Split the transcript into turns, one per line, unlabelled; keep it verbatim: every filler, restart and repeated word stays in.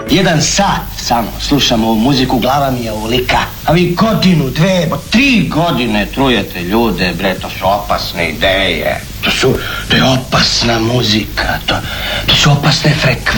Jedan sat samo slušam ovu muziku, glava mi je ovolika. A vi godinu, dve, tri godine trujete ljude, bre, to su opasne ideje. To su, to je opasna muzika, to, to su opasne frekvencije.